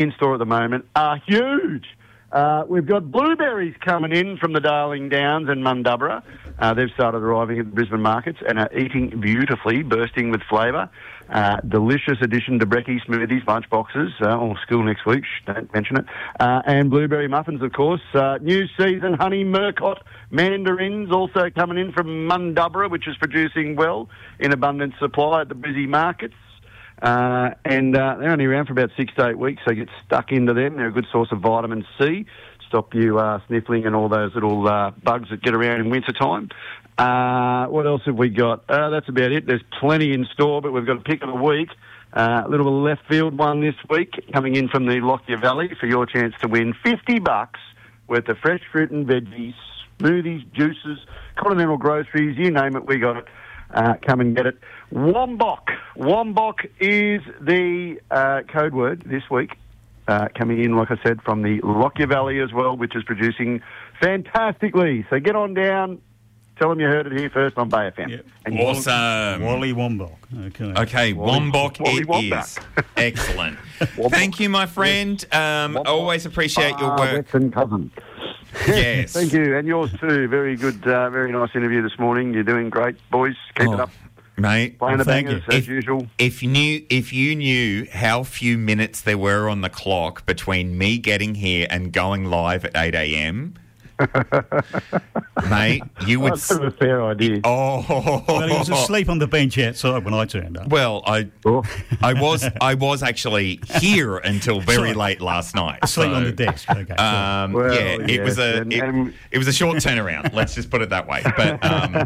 in store at the moment are huge. We've got blueberries coming in from the Darling Downs and Mundubbera. They've started arriving at the Brisbane markets and are eating beautifully, bursting with flavour. Delicious addition to brekkie smoothies, lunch boxes, or school next week, don't mention it. And blueberry muffins, of course. New season honey murcot mandarins also coming in from Mundubbera, which is producing well in abundant supply at the busy markets. And they're only around for about 6 to 8 weeks, so get stuck into them. They're a good source of vitamin C, stop you sniffling and all those little bugs that get around in winter time. What else have we got? That's about it. There's plenty in store, but we've got a pick of the week. A little bit of left field one this week, coming in from the Lockyer Valley for your chance to win $50 worth of fresh fruit and veggies, smoothies, juices, continental groceries, you name it, we got it. Come and get it. Wombok. Wombok is the code word this week. Coming in, like I said, from the Lockyer Valley as well, which is producing fantastically. So get on down. Tell them you heard it here first on Bay FM. Yep. And Awesome. Wally Wombok. Okay, Wombok Wally it Wombok. is. Excellent. Thank you, my friend. Always appreciate your work. Western cousin. Yes. Thank you, and yours too. Very good, very nice interview this morning. You're doing great, boys. Keep it up. Mate, Playing the thank bangers you. as usual. if you knew how few minutes there were on the clock between me getting here and going live at 8 a.m., mate, you would... That's a fair idea. Oh, Well, he was asleep on the bench outside when I turned up. well, I was actually here until very late last night. Asleep so, on the desk. Okay. Well, yeah, it was yes, it was a short turnaround. Let's just put it that way. But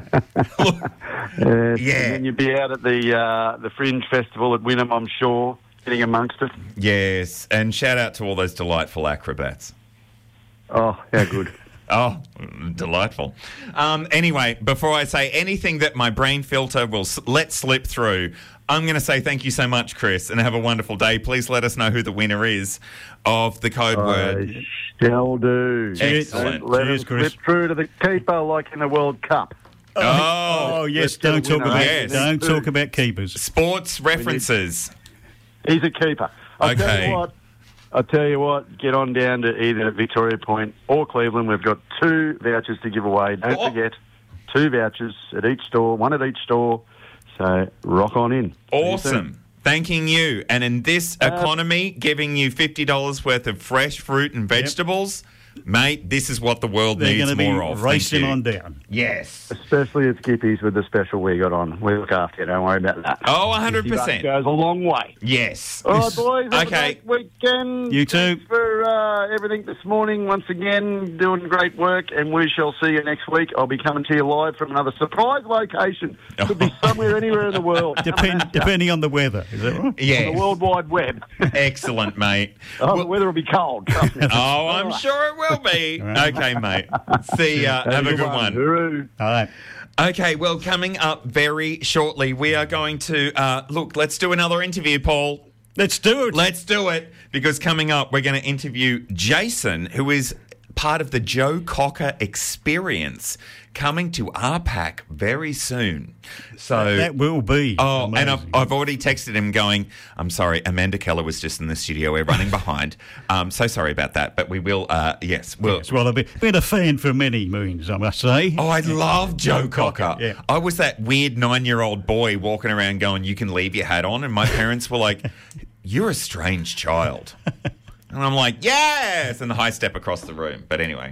yeah. And then you'd be out at the Fringe Festival at Wynnum, I'm sure, getting amongst it. yes, and shout out to all those delightful acrobats. Oh, how good. Oh, delightful. Anyway, before I say anything that my brain filter will let slip through, I'm going to say thank you so much, Chris, and have a wonderful day. Please let us know who the winner is of the code word. Shall do. Excellent. Let Cheers, them Chris. slip through to the keeper like in the World Cup. Oh, yes, let's get a don't talk winner. about Yes. don't talk about keepers. Sports references. He's a keeper. Okay. I'll tell you what, get on down to either Victoria Point or Cleveland. We've got 2 vouchers to give away. Don't forget, 2 vouchers at each store, 1 at each store. So rock on in. See you soon. Awesome. Thanking you. And in this economy, giving you $50 worth of fresh fruit and vegetables, mate, this is what the world They're needs going to be more of. Thank racing you. on down. Yes. Especially at Skippies with the special we got on. We look after you. Don't worry about that. Oh, $50 100%. goes a long way. Yes. All right, boys. Have Okay. a great weekend. You too. Thanks for everything this morning. Once again, doing great work, and we shall see you next week. I'll be coming to you live from another surprise location. Could be somewhere, anywhere in the world. Depending on the weather, is that right? On Yeah. the World Wide Web. Excellent, mate. The weather will be cold. Trust me. Oh, I'm sure it will be. Okay, mate. See ya. Have a good one. Hooroo. All right. Okay, well, coming up very shortly, we are going to... look, let's do another interview, Paul. Let's do it. Let's do it, because coming up, we're going to interview Jason, who is part of the Joe Cocker Experience, coming to RPAC very soon. So That will be and amazing. I've already texted him going, I'm sorry, Amanda Keller was just in the studio. We're running behind. So sorry about that, but we will, yes. We'll, Yes, well, I've been a fan for many moons, I must say. Oh, I love Joe Cocker. Yeah. I was that weird 9-year-old boy walking around going, you can leave your hat on. And my parents were like, you're a strange child. And I'm like, yes! And the high step across the room. But anyway.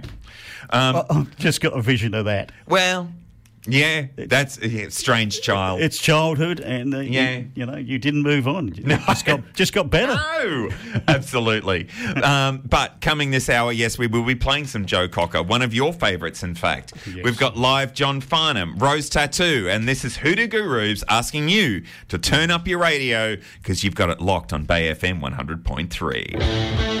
I've just got a vision of that. Well, yeah, that's a strange child. It's childhood, and Yeah. you didn't move on. Just got better. No, absolutely. But coming this hour, yes, we will be playing some Joe Cocker, one of your favourites, in fact. Yes. We've got live John Farnham, Rose Tattoo, and this is Hoodoo Gurus asking you to turn up your radio because you've got it locked on Bay FM 100.3.